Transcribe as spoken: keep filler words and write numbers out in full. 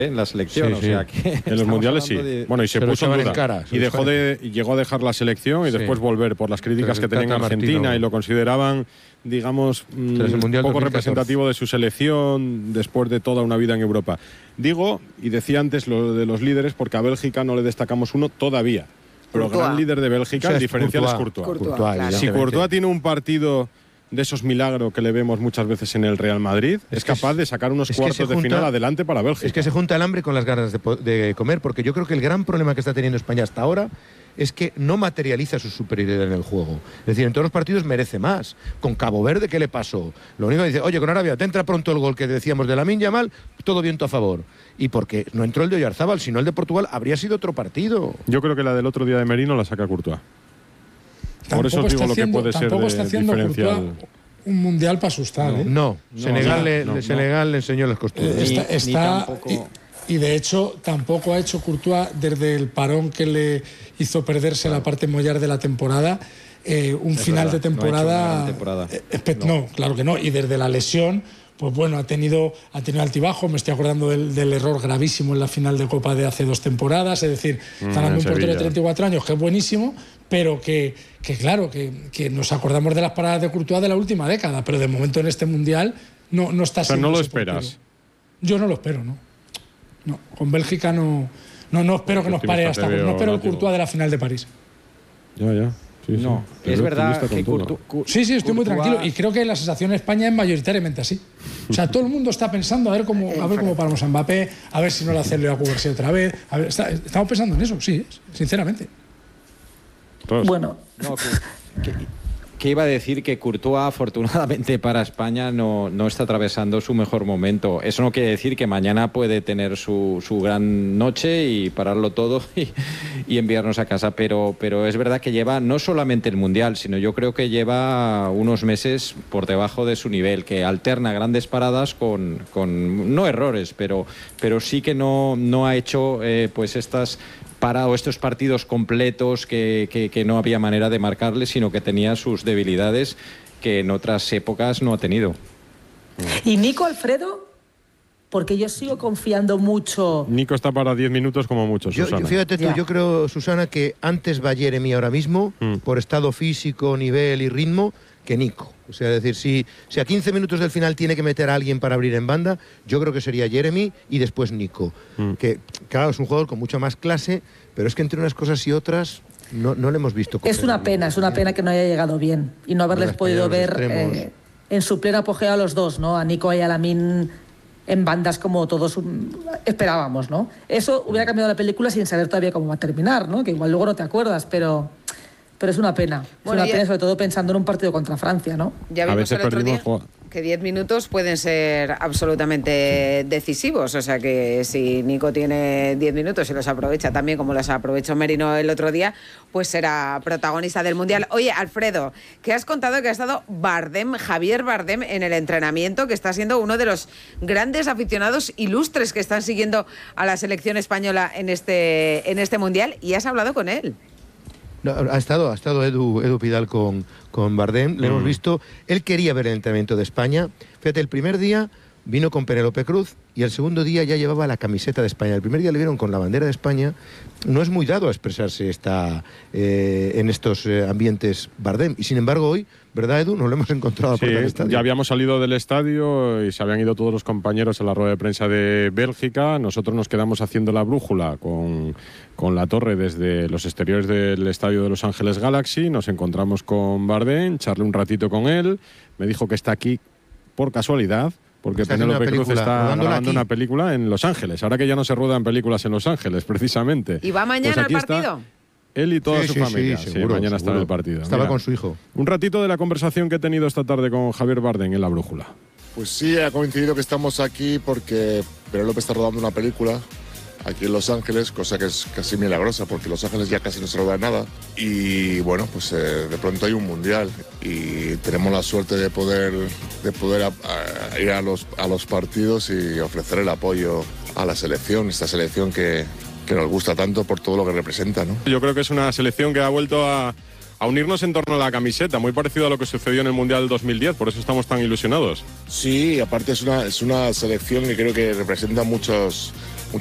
en la selección, Sí, o sí. sea que En los mundiales sí. de... Bueno, y se, Se lo puso en echaban duda. en cara, se y lo dejó echaban. de, y llegó a dejar la selección y Sí. después volver por las críticas Pero que tenían en Tata Argentina Martino. y lo consideraban, digamos, mm, Tras el Mundial poco dos mil catorce. representativo de su selección después de toda una vida en Europa. Digo, y decía antes lo de los líderes, porque a Bélgica no le destacamos uno todavía. Pero Courtois. gran líder de Bélgica, O sea, el es diferencial es Courtois. Courtois. Courtois, Courtois, claro. Si evidentemente. Courtois tiene un partido de esos milagros que le vemos muchas veces en el Real Madrid, es, Es que capaz es- de sacar unos es que cuartos se de junta- final adelante para Bélgica. Es que se junta el hambre con las ganas de, po- de comer, porque yo creo que el gran problema que está teniendo España hasta ahora es que no materializa su superioridad en el juego. Es decir, en todos los partidos merece más. Con Cabo Verde, ¿qué le pasó? Lo único que dice, oye, con Arabia, te entra pronto el gol que decíamos de Lamine Yamal, todo viento a favor. Y porque no entró el de Oyarzábal, sino el de Portugal, habría sido otro partido. Yo creo que la del otro día de Merino la saca Courtois. Por eso Tampoco os digo está lo que haciendo- puede ser tampoco de está haciendo diferencial. Courtois un mundial para asustar, ¿eh? No, Senegal, no, le, no, no. Senegal le enseñó las costuras. Eh, está, Ni- ni está- tampoco- y, y de hecho tampoco ha hecho Courtois desde el parón que le hizo perderse la parte mollar de la temporada eh, un Es final verdad, de no ha hecho una temporada, gran temporada. eh, espe- no. claro que no, y desde la lesión pues bueno, ha tenido, ha tenido altibajo. Me estoy acordando del, del error gravísimo en la final de Copa de hace dos temporadas. Es decir, Mm, está dando en un portero de Sevilla. treinta y cuatro años que es buenísimo, pero que, que claro, que, que nos acordamos de las paradas de Courtois de la última década, pero de momento en este mundial no, no está O sea, siendo no lo ese portero. esperas. Yo no lo espero, ¿no? No, con Bélgica no, no, no espero que nos pare Optimista hasta. te veo, No espero el Nacho. Courtois de la final de París. Ya, ya. Sí, sí. No, Te es veo verdad optimista que con todo. Courtois- Cour- Sí, sí, estoy muy Courtois- tranquilo y creo que la sensación en España es mayoritariamente así. O sea, todo el mundo está pensando a ver cómo, a ver cómo paramos a Mbappé, a ver si no le hace Leo a Cubarsí otra vez. A ver, está- estamos pensando en eso, sí, sinceramente. Todos. Bueno, No, que, que- que iba a decir que Courtois, afortunadamente para España, no, no está atravesando su mejor momento. Eso no quiere decir que mañana puede tener su, su gran noche y pararlo todo y, y enviarnos a casa, pero, pero es verdad que lleva no solamente el Mundial, sino yo creo que lleva unos meses por debajo de su nivel, que alterna grandes paradas con, con no errores, pero, pero sí que no, no ha hecho eh, pues estas parado estos partidos completos que, que, que no había manera de marcarle, sino que tenía sus debilidades que en otras épocas no ha tenido. ¿y Nico, Alfredo? Porque yo sigo confiando mucho. Nico está para diez minutos como mucho, Yo, Susana. yo- fíjate tú, Ya. yo creo, Susana, que antes va Jeremy ahora mismo, Mm. por estado físico, nivel y ritmo, que Nico. O sea, es decir, si, si a quince minutos del final tiene que meter a alguien para abrir en banda, yo creo que sería Jeremy y después Nico. Mm. Que, claro, es un jugador con mucha más clase, pero es que entre unas cosas y otras no, no le hemos visto. Es correr. una pena, es una pena que no haya llegado bien y no haberles Los podido ver españoles extremos. eh, en su pleno apogeo a los dos, ¿no? A Nico y a Lamine en bandas como todos mm, esperábamos, ¿no? Eso hubiera cambiado la película sin saber todavía cómo va a terminar, ¿no? Que igual luego no te acuerdas, pero, pero es una pena. Bueno, es una ya- pena, sobre todo pensando en un partido contra Francia, ¿no? Ya A vimos veces el otro perdimos día juego- que diez minutos pueden ser absolutamente decisivos. O sea que si Nico tiene diez minutos y los aprovecha también como los aprovechó Merino el otro día, pues será protagonista del Mundial. Oye, Alfredo, que has contado que ha estado Bardem, Javier Bardem, en el entrenamiento, que está siendo uno de los grandes aficionados ilustres que están siguiendo a la selección española en este, en este Mundial, y has hablado con él. No, ha estado, ha estado Edu, Edu Pidal con, con Bardem, le hemos visto. Él quería ver el entrenamiento de España. Fíjate, el primer día vino con Penélope Cruz y el segundo día ya llevaba la camiseta de España. El primer día le vieron con la bandera de España. No es muy dado a expresarse esta, eh, en estos eh, ambientes Bardem. Y sin embargo hoy, ¿verdad, Edu? Nos lo hemos encontrado por el Sí, estadio. ya habíamos salido del estadio y se habían ido todos los compañeros a la rueda de prensa de Bélgica. Nosotros nos quedamos haciendo la brújula con, con la torre desde los exteriores del estadio de Los Ángeles Galaxy. Nos encontramos con Bardem, charlé un ratito con él. Me dijo que está aquí por casualidad, porque Está haciendo Penélope una Cruz película, está rodándola grabando aquí. una película en Los Ángeles. Ahora que ya no se ruedan películas en Los Ángeles, precisamente. ¿Y va mañana Pues al aquí está partido? él y toda Sí, su sí, familia. sí, Sí, seguro, mañana está en seguro. el partido. Estaba Mira, con su hijo. un ratito de la conversación que he tenido esta tarde con Javier Bardem en La Brújula. Pues sí, ha coincidido que estamos aquí porque Penélope está rodando una película aquí en Los Ángeles, cosa que es casi milagrosa porque en Los Ángeles ya casi no se roda nada. Y bueno, pues eh, de pronto hay un mundial y tenemos la suerte de poder, de poder a- a ir a los, a los partidos y ofrecer el apoyo a la selección, esta selección que, que nos gusta tanto por todo lo que representa, ¿no? Yo creo que es una selección que ha vuelto a, a unirnos en torno a la camiseta, muy parecido a lo que sucedió en el Mundial dos mil diez, por eso estamos tan ilusionados. Sí, aparte es una, es una selección que creo que representa muchos,